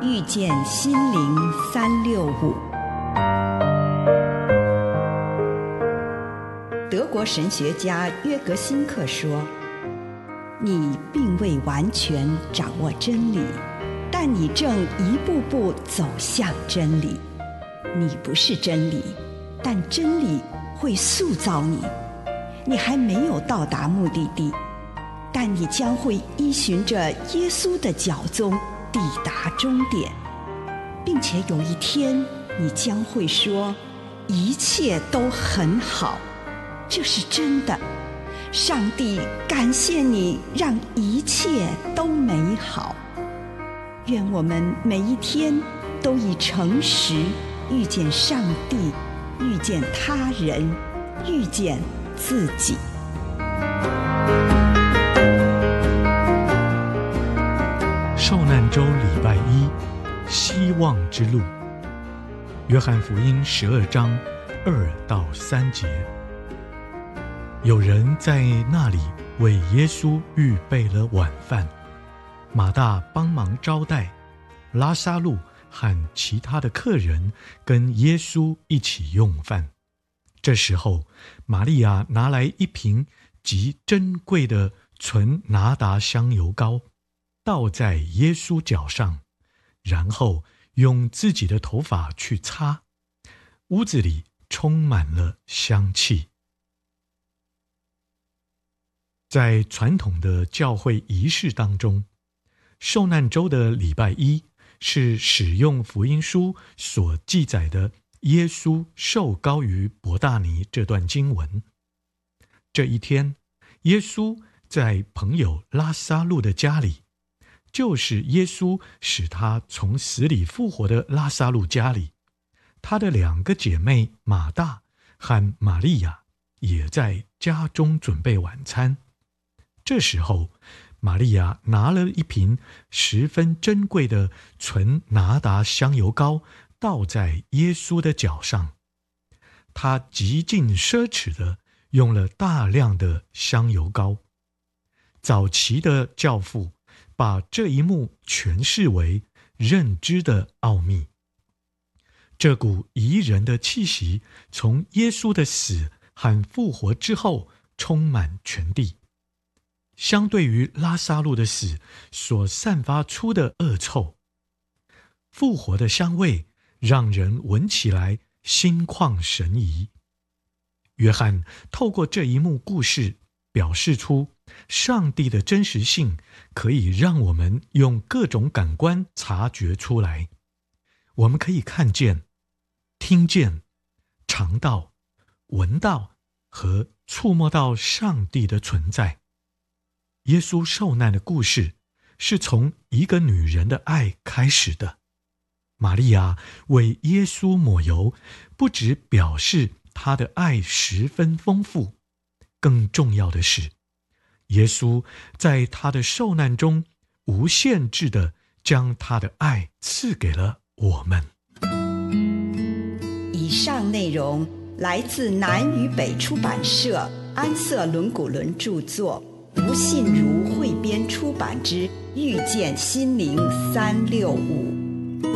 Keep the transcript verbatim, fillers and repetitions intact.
遇见心灵三六五。德国神学家约格辛克说，你并未完全掌握真理，但你正一步步走向真理。你不是真理，但真理会塑造你。你还没有到达目的地，但你将会依循着耶稣的脚踪抵达终点，并且有一天你将会说，一切都很好。这是真的。上帝感谢你，让一切都美好。愿我们每一天都以诚实遇见上帝，遇见他人，遇见自己。 受难周礼拜一，希望之路。约翰福音十二章二到三节。有人在那里为耶稣预备了晚饭，马大帮忙招待，拉撒路和其他的客人跟耶稣一起用饭。这时候，玛利亚拿来一瓶极珍贵的纯拿达香油膏，倒在耶稣脚上，然后用自己的头发去擦，屋子里充满了香气。在传统的教会仪式当中，受难周的礼拜一是使用福音书所记载的耶稣受膏于伯大尼这段经文。这一天，耶稣在朋友拉撒路的家里，就是耶稣使他从死里复活的拉撒路家里，他的两个姐妹马大和玛利亚也在家中准备晚餐。这时候，玛利亚拿了一瓶十分珍贵的纯拿达香油膏，倒在耶稣的脚上。她极尽奢侈地用了大量的香油膏。早期的教父把这一幕诠释为认知的奥秘。这股宜人的气息从耶稣的死和复活之后充满全地。相对于拉撒路的死所散发出的恶臭，复活的香味让人闻起来心旷神怡。约翰透过这一幕故事表示出上帝的真实性，可以让我们用各种感官察觉出来。我们可以看见、听见、尝到、闻到和触摸到上帝的存在。耶稣受难的故事是从一个女人的爱开始的。玛利亚为耶稣抹油，不只表示她的爱十分丰富，更重要的是，耶稣在他的受难中无限制地将他的爱赐给了我们。 以上内容来自南与北出版社安瑟伦古伦著作，吴信如汇编出版之《遇见心灵三六五》。